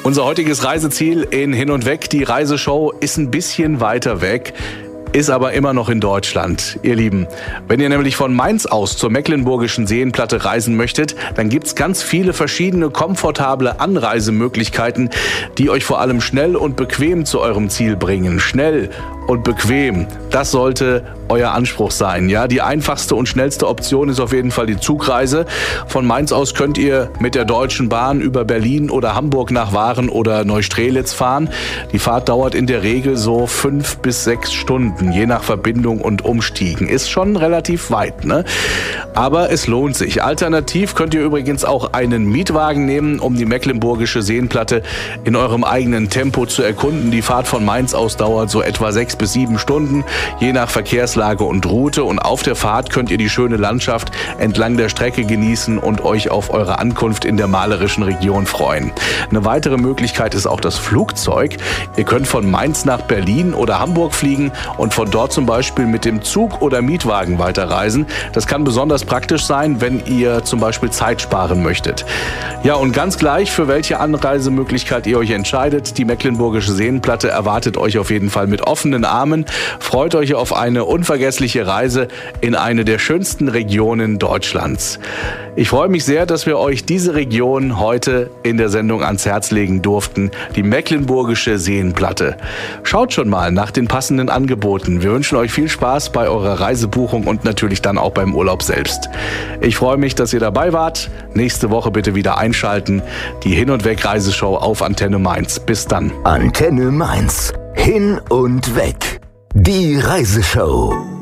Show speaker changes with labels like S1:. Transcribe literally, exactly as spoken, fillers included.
S1: Unser heutiges Reiseziel in Hin und Weg, die Reiseshow, ist ein bisschen weiter weg, ist aber immer noch in Deutschland. Ihr Lieben, wenn ihr nämlich von Mainz aus zur Mecklenburgischen Seenplatte reisen möchtet, dann gibt's ganz viele verschiedene komfortable Anreisemöglichkeiten, die euch vor allem schnell und bequem zu eurem Ziel bringen. Schnell und bequem, das sollte euer Anspruch sein. Ja, die einfachste und schnellste Option ist auf jeden Fall die Zugreise. Von Mainz aus könnt ihr mit der Deutschen Bahn über Berlin oder Hamburg nach Waren oder Neustrelitz fahren. Die Fahrt dauert in der Regel so fünf bis sechs Stunden, je nach Verbindung und Umstiegen. Ist schon relativ weit, ne? Aber es lohnt sich. Alternativ könnt ihr übrigens auch einen Mietwagen nehmen, um die Mecklenburgische Seenplatte in eurem eigenen Tempo zu erkunden. Die Fahrt von Mainz aus dauert so etwa sechs bis sieben Stunden, je nach Verkehrslage und Route. Und auf der Fahrt könnt ihr die schöne Landschaft entlang der Strecke genießen und euch auf eure Ankunft in der malerischen Region freuen. Eine weitere Möglichkeit ist auch das Flugzeug. Ihr könnt von Mainz nach Berlin oder Hamburg fliegen und von dort zum Beispiel mit dem Zug oder Mietwagen weiterreisen. Das kann besonders praktisch sein, wenn ihr zum Beispiel Zeit sparen möchtet. Ja, und ganz gleich, für welche Anreisemöglichkeit ihr euch entscheidet, die Mecklenburgische Seenplatte erwartet euch auf jeden Fall mit offenen Armen. Freut euch auf eine unvergessliche Reise in eine der schönsten Regionen Deutschlands. Ich freue mich sehr, dass wir euch diese Region heute in der Sendung ans Herz legen durften, die Mecklenburgische Seenplatte. Schaut schon mal nach den passenden Angeboten. Wir wünschen euch viel Spaß bei eurer Reisebuchung und natürlich dann auch beim Urlaub selbst. Ich freue mich, dass ihr dabei wart. Nächste Woche bitte wieder einschalten. Die Hin- und Weg-Reiseshow auf Antenne Mainz. Bis dann.
S2: Antenne Mainz. Hin und Weg. Die Reiseshow.